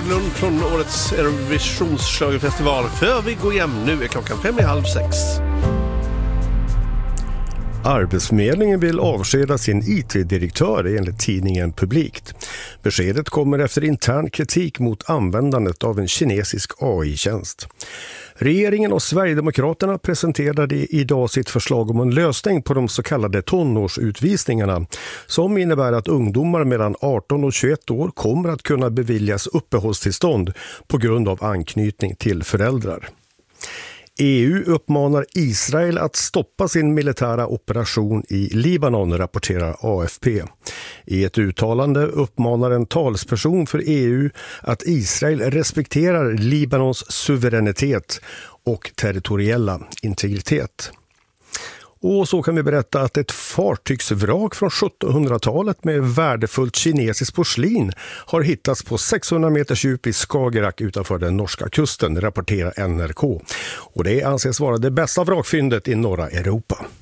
Nördlund från årets Eurovisionsschlagerfestival. För vi går hem, nu är klockan 5:30. Arbetsförmedlingen vill avskeda sin IT-direktör enligt tidningen Publikt. Beskedet kommer efter intern kritik mot användandet av en kinesisk AI-tjänst. Regeringen och Sverigedemokraterna presenterade idag sitt förslag om en lösning på de så kallade tonårsutvisningarna som innebär att ungdomar mellan 18 och 21 år kommer att kunna beviljas uppehållstillstånd på grund av anknytning till föräldrar. EU uppmanar Israel att stoppa sin militära operation i Libanon, rapporterar AFP. I ett uttalande uppmanar en talsperson för EU att Israel respekterar Libanons suveränitet och territoriella integritet. Och så kan vi berätta att ett fartygsvrak från 1700-talet med värdefullt kinesiskt porslin har hittats på 600 meters djup i Skagerrak utanför den norska kusten, rapporterar NRK. Och det anses vara det bästa vrakfyndet i norra Europa.